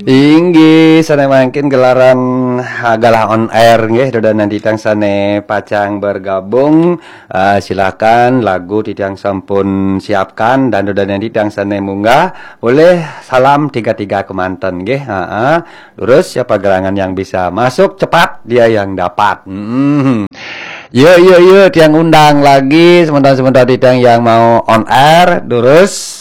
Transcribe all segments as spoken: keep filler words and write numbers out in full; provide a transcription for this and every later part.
Inggih sana mangkin gelaran galah on air nggih doda nanti tang sane pacang bergabung. Uh, silakan lagu titiang sampun siapkan dan doda nanti tang sane munggah boleh salam tiga tiga kemanten nggih. Heeh. Terus siapa gerangan yang bisa masuk cepat dia yang dapat. Hmm. Yo yo yo tiang undang lagi sementara-sementara tiang yang mau on air terus.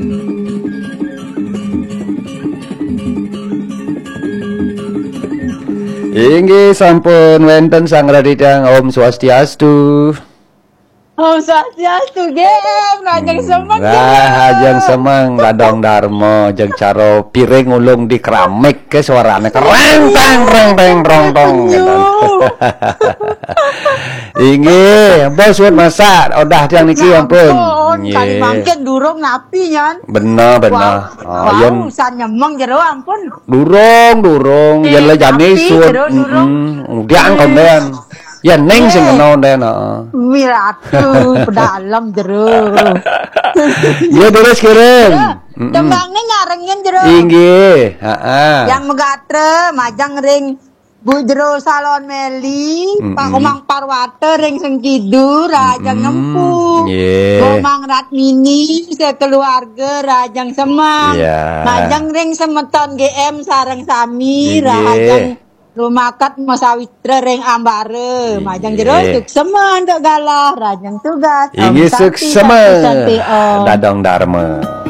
Inggih sampun wonten sang raditang Om Swastiastu. Om Swastiastu gem rajang semeng. Nah, ajeng semeng Gadong Darmo jeung caro piring ulung di keramik ke suarane kereng tang reng reng rong tong. Inggih, bos buat masak odah tiang niki ampun. Kali mangke durung napi nyan. Bener bener. Oh, yen san nyemeng jero ampun. Durung durung yen le jane suut. Heeh. Diang kondean. Ya neng sing kena den heeh. Wiratu pedalam jero. Ya terus kirim. Tembangne ngarengin jero. Inggih, heeh. Yang megatre majang ring Bu Jero Salon Meli, mm -mm. Pak Komang Parwate ring sing kidur rajang mm -mm. Nempung. Yeah. Komang Ratmini sekeluarga rajang Semang. Yeah. Majang ring semeton G M sareng sami yeah. Rajang Rumakat Masawitra ring Ambare. Yeah. Majang jero suk semen tok galah rajang tugas. Inggih suk semen. Dadong Dharma.